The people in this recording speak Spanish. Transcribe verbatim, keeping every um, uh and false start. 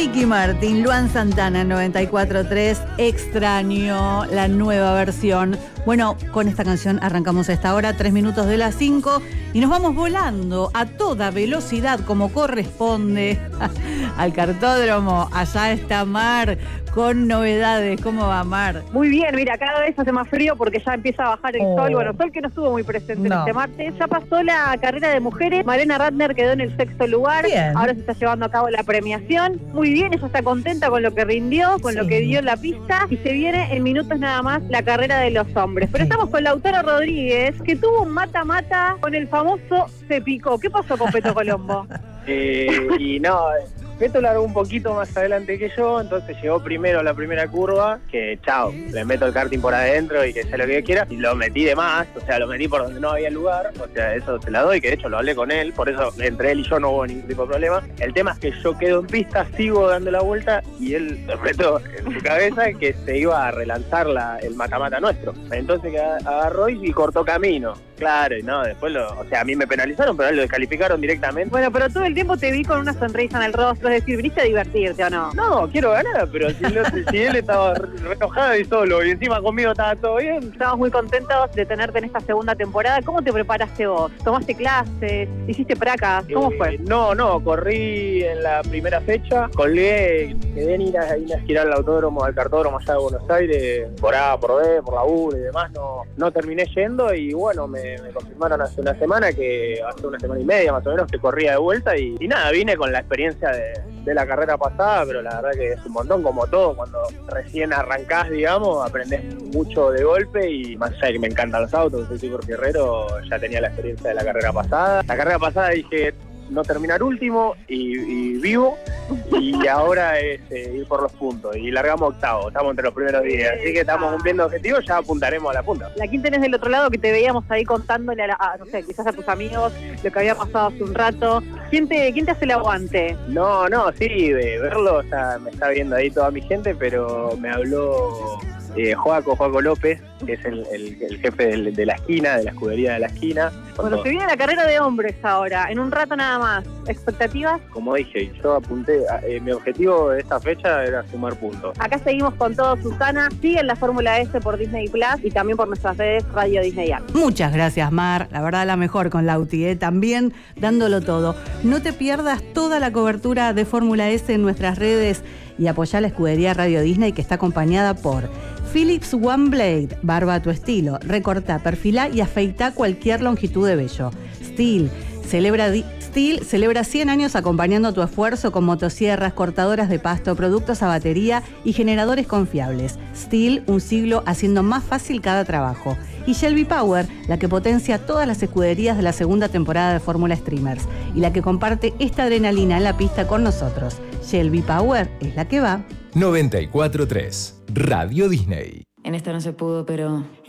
Ricky Martin, Luan Santana, noventa y cuatro punto tres, Extraño, la nueva versión. Bueno, con esta canción arrancamos a esta hora, tres minutos de las cinco, y nos vamos volando a toda velocidad, como corresponde, al cartódromo. Allá está Mar, con novedades. ¿Cómo va, Mar? Muy bien, mira, cada vez hace más frío porque ya empieza a bajar el oh. sol. Bueno, sol que no estuvo muy presente no. en este martes. Ya pasó la carrera de mujeres. Malena Ratner quedó en el sexto lugar. Bien. Ahora se está llevando a cabo la premiación. Muy bien, ella está contenta con lo que rindió, con sí. lo que dio en la pista. Y se viene en minutos nada más la carrera de los hombres. Pero estamos con Lautaro Rodríguez, que tuvo un mata-mata con el famoso Se Picó. ¿Qué pasó con Peto Colombo? eh, y no... Peto largó un poquito más adelante que yo, entonces llegó primero a la primera curva, que chao, le meto el karting por adentro y que sea lo que yo quiera, y lo metí de más, o sea, lo metí por donde no había lugar, o sea, eso se la doy, que de hecho lo hablé con él, por eso entre él y yo no hubo ningún tipo de problema. El tema es que yo quedo en pista, sigo dando la vuelta, y él lo metió en su cabeza que se iba a relanzar la, el mata-mata nuestro. Entonces agarró y cortó camino. Claro, y no, después lo, o sea, a mí me penalizaron, pero a él lo descalificaron directamente. Bueno, pero todo el tiempo te vi con una sonrisa en el rostro, es decir, viniste a divertirte, ¿o no? No, quiero ganar, pero si, lo, si él estaba re enojado y solo, y encima conmigo estaba todo bien. Estamos muy contentos de tenerte en esta segunda temporada. ¿Cómo te preparaste vos? ¿Tomaste clases? ¿Hiciste placas? ¿Cómo eh, fue? No, no, corrí en la primera fecha, colgué, quedé en ir a, ir a esquiar al autódromo, al cartódromo allá de Buenos Aires, por A, por B, por la U y demás, no, no terminé yendo, y bueno, me me confirmaron hace una semana, que hace una semana y media más o menos, que corría de vuelta, y, y nada, vine con la experiencia de, de la carrera pasada, pero la verdad que es un montón, como todo, cuando recién arrancás, digamos, aprendés mucho de golpe, y más allá de que me encantan los autos, soy súper guerrero, ya tenía la experiencia de la carrera pasada. La carrera pasada dije no terminar último y, y vivo, y ahora es eh, ir por los puntos, y largamos octavo, estamos entre los primeros días, así que estamos cumpliendo objetivos, ya apuntaremos a la punta. ¿A quién tenés del otro lado que te veíamos ahí contándole a, la, a no sé, quizás a tus amigos lo que había pasado hace un rato? ¿Quién te, quién te hace el aguante? No, no, sí, de verlo, o sea, me está viendo ahí toda mi gente, pero me habló eh, Joaco, Joaco López, que es el, el, el jefe de, de la esquina, de la escudería de la esquina. Bueno, todo. Se viene la carrera de hombres ahora, en un rato nada más. ¿Expectativas? Como dije, yo apunté, eh, mi objetivo de esta fecha era sumar puntos. Acá seguimos con todo, Susana. Sigue en la Fórmula S por Disney Plus y también por nuestras redes Radio Disney App. Muchas gracias, Mar. La verdad, la mejor con Lauti, ¿eh? También dándolo todo. No te pierdas toda la cobertura de Fórmula S en nuestras redes y apoyá la escudería Radio Disney, que está acompañada por Philips One Blade, barba a tu estilo. Recorta, perfila y afeita cualquier longitud de vello. Stihl celebra, Stihl celebra cien años acompañando tu esfuerzo con motosierras, cortadoras de pasto, productos a batería y generadores confiables. Stihl, un siglo haciendo más fácil cada trabajo. Y Shelby Power, la que potencia todas las escuderías de la segunda temporada de Fórmula Streamers y la que comparte esta adrenalina en la pista con nosotros. Shelby Power es la que va. noventa y cuatro punto tres Radio Disney. En esta no se pudo, pero